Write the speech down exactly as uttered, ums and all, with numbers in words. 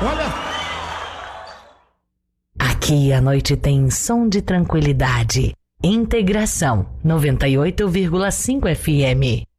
Aqui a noite tem som de tranquilidade. Integração noventa e oito vírgula cinco F M.